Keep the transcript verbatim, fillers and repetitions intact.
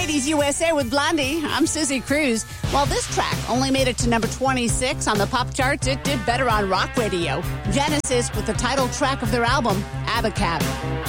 Ladies U S A with Blondie. I'm Susie Cruz. While this track only made it to number twenty-six on the pop charts, it did better on rock radio. Genesis with the title track of their album, Abacab.